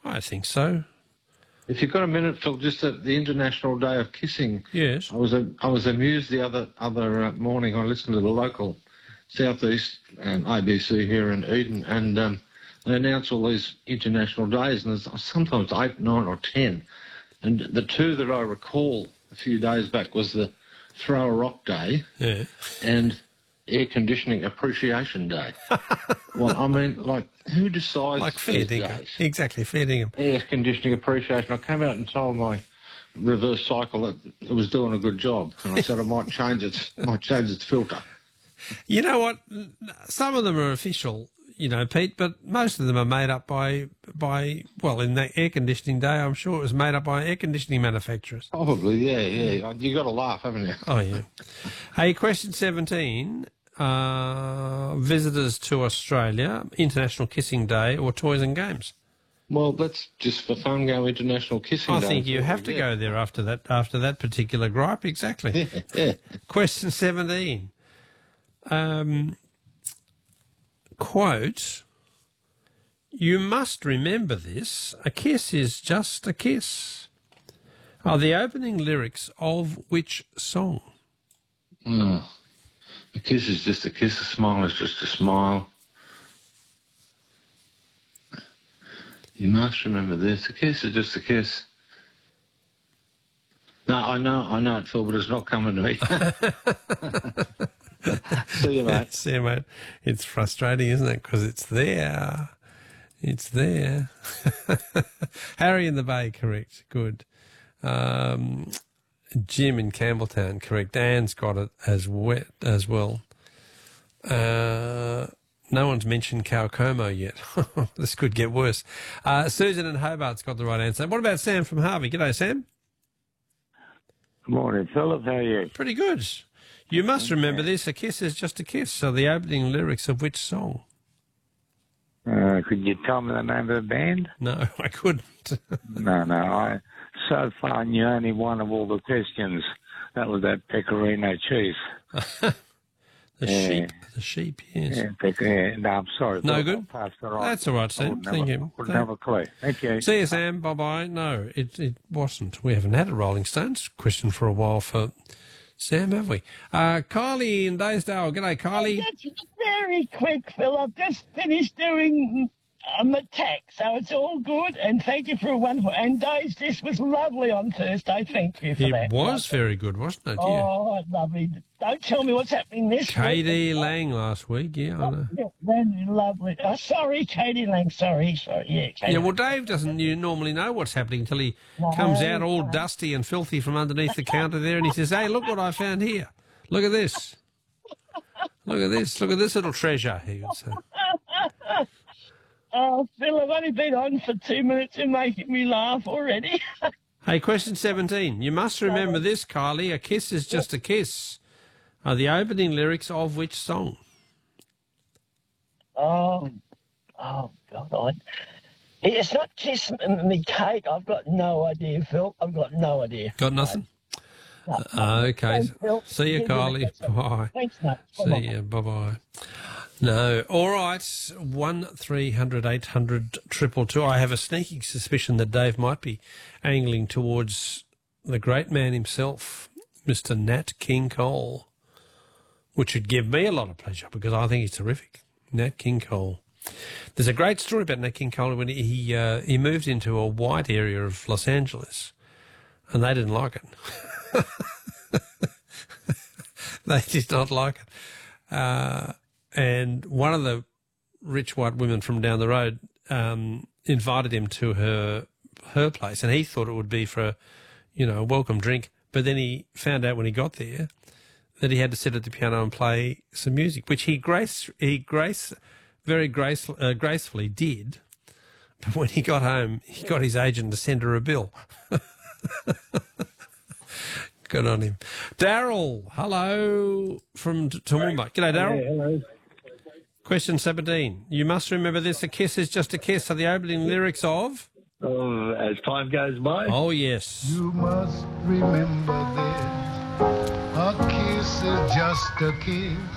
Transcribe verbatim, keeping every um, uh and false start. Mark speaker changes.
Speaker 1: I think so.
Speaker 2: If you've got a minute, Phil, just at the International Day of Kissing.
Speaker 1: Yes.
Speaker 2: I was a, I was amused the other other uh, morning. I listened to the local Southeast um, A B C here in Eden, and um, they announce all these international days, and there's sometimes eight, nine, or ten. And the two that I recall a few days back was the Throw a Rock Day,
Speaker 1: Yeah.
Speaker 2: and Air Conditioning Appreciation Day. Well, I mean, like, who decides
Speaker 1: Like fair
Speaker 2: these
Speaker 1: dinkum.
Speaker 2: days?
Speaker 1: Exactly, fair dinkum.
Speaker 2: Air Conditioning Appreciation. I came out and told my reverse cycle that it was doing a good job, and I said I might change its might change its filter.
Speaker 1: You know what? Some of them are official, you know, Pete, but most of them are made up by, by well, in the air conditioning day, I'm sure it was made up by air conditioning manufacturers.
Speaker 2: Probably, yeah, yeah. You got to laugh, haven't you?
Speaker 1: Oh, yeah. Hey, question seventeen. Uh, visitors to Australia, International Kissing Day or Toys and Games?
Speaker 2: Well, let's just for fun go International Kissing
Speaker 1: I
Speaker 2: Day.
Speaker 1: think you have to
Speaker 2: yeah.
Speaker 1: go there after that after that particular gripe. Exactly.
Speaker 2: Yeah, yeah.
Speaker 1: Question seventeen. Um, quote, you must remember this, a kiss is just a kiss, are the opening lyrics of which song?
Speaker 2: Mm. A kiss is just a kiss, a smile is just a smile. You must remember this, a kiss is just a kiss. No, I know, I know it, Phil, but it's not coming to me. See you, mate.
Speaker 1: See you, mate. It's frustrating, isn't it? Because it's there. It's there. Harry in the Bay, correct. Good. Um, Jim in Campbelltown, correct. Anne's got it as wet as well. Uh, no one's mentioned Kaukomo yet. This could get worse. Uh, Susan in Hobart's got the right answer. What about Sam from Harvey? G'day, Sam.
Speaker 3: Good morning, Philip. How are you?
Speaker 1: Pretty good. You must remember this. A kiss is just a kiss. So the opening lyrics of which song?
Speaker 3: Uh, could you tell me the name of the band?
Speaker 1: No, I couldn't.
Speaker 3: no, no. I so far knew only one of all the questions. That was that pecorino cheese.
Speaker 1: the
Speaker 3: yeah.
Speaker 1: sheep. The sheep, yes.
Speaker 3: Yeah, pec- yeah. No, I'm sorry.
Speaker 1: No
Speaker 3: Philip.
Speaker 1: good?
Speaker 3: I'll pass it on.
Speaker 1: That's all right, Sam.
Speaker 3: I wouldn't
Speaker 1: Thank
Speaker 3: have a-
Speaker 1: you.
Speaker 3: Wouldn't have a clue. Thank you.
Speaker 1: See you, Sam. Bye-bye. No, it, it wasn't. We haven't had a Rolling Stones question for a while for Sam, have we? Uh, Kylie in Daysdale. G'day, Kylie.
Speaker 4: That's very quick, Phil. I've just finished doing um, attack, so it's all good. And thank you for a wonderful. And Days, this was lovely on Thursday. Thank you for
Speaker 1: It
Speaker 4: that.
Speaker 1: was very good, wasn't it? Yeah.
Speaker 4: Oh, lovely. Don't tell me what's happening this
Speaker 1: K D
Speaker 4: week.
Speaker 1: Lang last week, yeah, I know.
Speaker 4: Yeah, that's lovely. Oh, sorry, Katie Lang. Sorry, sorry. Yeah, Katie
Speaker 1: Yeah, well, Dave doesn't you normally know what's happening until he comes out all dusty and filthy from underneath the counter there and he says, hey, look what I found here. Look at this. Look at this. Look at this little treasure, he would say.
Speaker 4: Oh, Phil, I've only been on for two minutes and making me laugh already.
Speaker 1: Hey, question seventeen. You must remember this, Kylie. A kiss is just a kiss. Are the opening lyrics of which song?
Speaker 4: Oh, oh, God. It's not Kiss M- Me Kate. I've got no idea, Phil. I've got no idea.
Speaker 1: Got nothing?
Speaker 4: No.
Speaker 1: Uh, okay.
Speaker 4: Thanks, Phil.
Speaker 1: See you,
Speaker 4: Give
Speaker 1: Kylie.
Speaker 4: me that.
Speaker 1: Bye.
Speaker 4: Thanks, mate.
Speaker 1: See
Speaker 4: Bye-bye.
Speaker 1: you. Bye-bye. No. All right. One three hundred eight hundred triple two. I have a sneaking suspicion that Dave might be angling towards the great man himself, Mister Nat King Cole, which would give me a lot of pleasure because I think he's terrific. Nat King Cole. There's a great story about Nat King Cole when he uh, he moved into a white area of Los Angeles, and they didn't like it. They did not like it. Uh, and one of the rich white women from down the road um, invited him to her her place, and he thought it would be for a, you know, a welcome drink. But then he found out when he got there that he had to sit at the piano and play some music, which he grace he grace very grace uh, gracefully did. But when he got home, he got his agent to send her a bill. Good on him. Daryl, hello from T- Toowoomba. G'day, Daryl.
Speaker 5: Yeah, hello.
Speaker 1: Question seventeen. You must remember this, a kiss is just a kiss. Are the opening lyrics of?
Speaker 5: Oh, as time goes by.
Speaker 1: Oh, yes.
Speaker 6: You must remember this, a kiss is just a kiss.